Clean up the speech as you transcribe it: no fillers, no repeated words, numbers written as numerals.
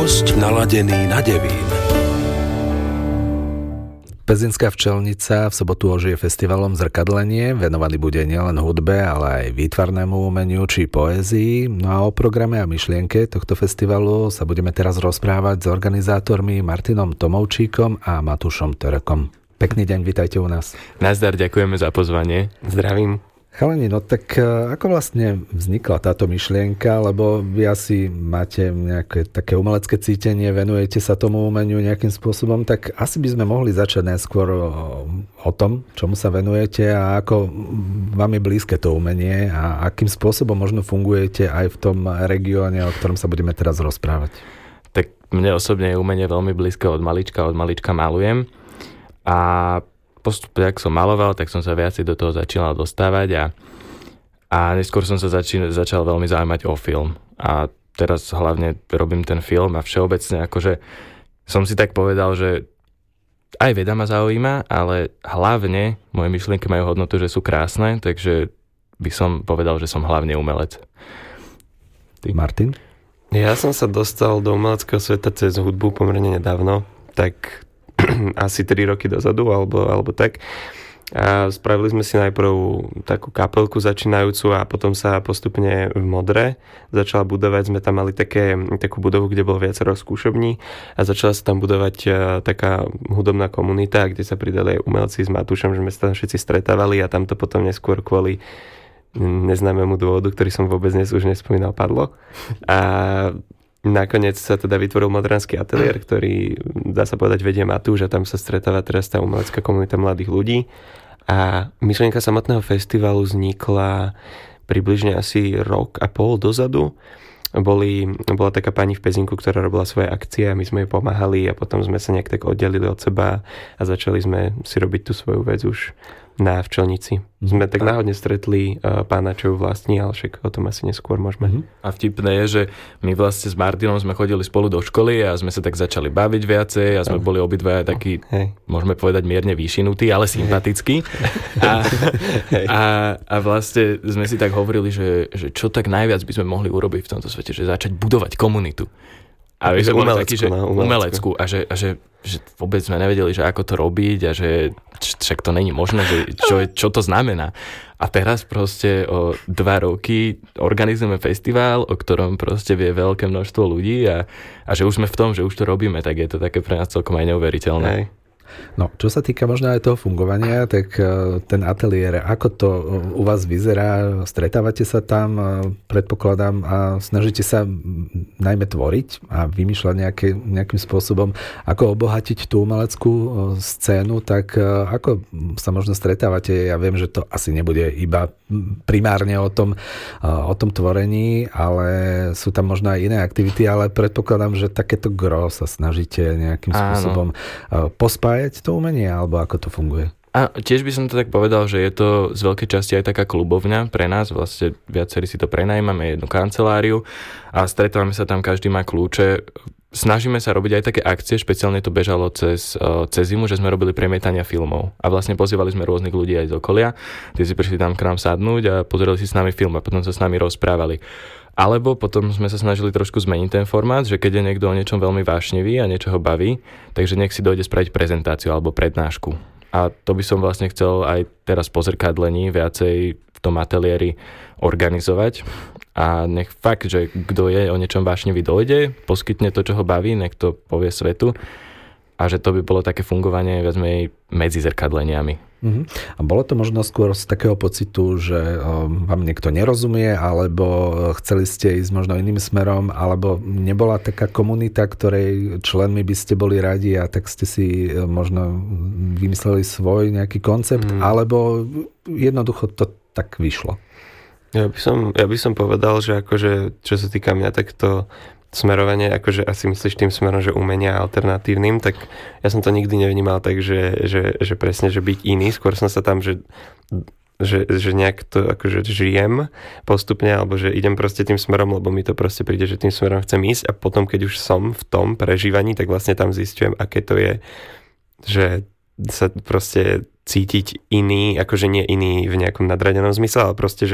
Host naladený na Devín. Pezinská včelnica v sobotu ožije festivalom Zrkadlenie, venovaný bude nielen hudbe, ale aj výtvarnému umeniu či poézii. No a o programe a myšlienke tohto festivalu sa budeme teraz rozprávať s organizátormi Martinom Tomovčíkom a Matúšom Terekom. Pekný deň, vítajte u nás. Nazdar, ďakujeme za pozvanie. Zdravím. Chalani, no tak ako vlastne vznikla táto myšlienka, lebo vy asi máte nejaké také umelecké cítenie, venujete sa tomu umeniu nejakým spôsobom, tak asi by sme mohli začať najskôr o tom, čomu sa venujete a ako vám je blízke to umenie a akým spôsobom možno fungujete aj v tom regióne, o ktorom sa budeme teraz rozprávať. Tak mne osobne je umenie veľmi blízke od malička malujem a postupne, ak som maloval, tak som sa viac do toho začínal dostávať a neskôr som sa začal veľmi zaujímať o film. A teraz hlavne robím ten film a všeobecne akože som si tak povedal, že aj veda ma zaujíma, ale hlavne moje myšlienky majú hodnotu, že sú krásne, takže by som povedal, že som hlavne umelec. Ty, Martin? Ja som sa dostal do umeleckého sveta cez hudbu pomerne nedávno, tak asi 3 roky dozadu, alebo tak. A spravili sme si najprv takú kapelku začínajúcu a potom sa postupne v Modre začala budovať. Sme tam mali takú budovu, kde bolo viacero skúšobní a začala sa tam budovať taká hudobná komunita, kde sa pridali aj umelci s Matúšom, že sme sa tam všetci stretávali a tam to potom neskôr kvôli neznámemu dôvodu, ktorý som vôbec dnes už nespomínal, padlo. A nakoniec sa teda vytvoril modranský ateliér, ktorý, dá sa povedať, vedie Matúš a tam sa stretáva teraz tá umelecká komunita mladých ľudí. A myšlienka samotného festivalu vznikla približne asi 1,5 roka dozadu. Bola taká pani v Pezinku, ktorá robila svoje akcie a my sme jej pomáhali a potom sme sa nejak tak oddelili od seba a začali sme si robiť tú svoju vec už na včelnici. Sme tak náhodne stretli pána, čo ju vlastní, ale však o tom asi neskôr môžeme. A vtipné je, že my vlastne s Martinom sme chodili spolu do školy a sme sa tak začali baviť viacej a sme boli obidvaja takí, môžeme povedať, mierne vyšinutí, ale sympatickí. A vlastne sme si tak hovorili, že čo tak najviac by sme mohli urobiť v tomto svete, že začať budovať komunitu. A my sme boli takí, že umeleckú a že vôbec sme nevedeli, že ako to robiť a že však to není možné, že čo to znamená. A teraz proste o 2 roky organizujeme festival, o ktorom proste vie veľké množstvo ľudí a že už sme v tom, že už to robíme, tak je to také pre nás celkom aj neuveriteľné. Hej. No, čo sa týka možno aj toho fungovania, tak ten ateliér, ako to u vás vyzerá? Stretávate sa tam, predpokladám, a snažíte sa najmä tvoriť a vymýšľať nejakým spôsobom, ako obohatiť tú umeleckú scénu, tak ako sa možno stretávate? Ja viem, že to asi nebude iba primárne o tom tvorení, ale sú tam možno aj iné aktivity, ale predpokladám, že takéto gro sa snažíte nejakým spôsobom pospájať to umenie, alebo ako to funguje? A tiež by som to tak povedal, že je to z veľkej časti aj taká klubovňa pre nás, vlastne viacerí si to prenajímame, jednu kanceláriu a stretávame sa tam, každý má kľúče. Snažíme sa robiť aj také akcie, špeciálne to bežalo cez zimu, že sme robili premietania filmov a vlastne pozývali sme rôznych ľudí aj z okolia, tí si prišli tam k nám sadnúť a pozreli si s nami film a potom sa s nami rozprávali. Alebo potom sme sa snažili trošku zmeniť ten formát, že keď je niekto o niečom veľmi vášnivý a niečo ho baví, takže nech si dojde spraviť prezentáciu alebo prednášku. A to by som vlastne chcel aj teraz po Zrkadlení viacej v tom ateliéri organizovať. A nech fakt, že kto je o niečom vášnivý dojde, poskytne to, čo ho baví, nech to povie svetu. A že to by bolo také fungovanie viac menej medzi zrkadleniami. A bolo to možno skôr z takého pocitu, že vám niekto nerozumie, alebo chceli ste ísť možno iným smerom, alebo nebola taká komunita, ktorej členmi by ste boli radi a tak ste si možno vymysleli svoj nejaký koncept, alebo jednoducho to tak vyšlo? Ja by som povedal, že akože, čo sa týka mňa, tak to smerovanie, akože asi myslíš tým smerom, že umenia alternatívnym, tak ja som to nikdy nevnímal tak, že presne, že byť iný. Skôr som sa tam, že nejak to akože žijem postupne, alebo že idem proste tým smerom, lebo mi to proste príde, že tým smerom chcem ísť a potom, keď už som v tom prežívaní, tak vlastne tam zistujem, aké to je, že sa proste cítiť iný, akože nie iný v nejakom nadradenom zmysle, ale proste,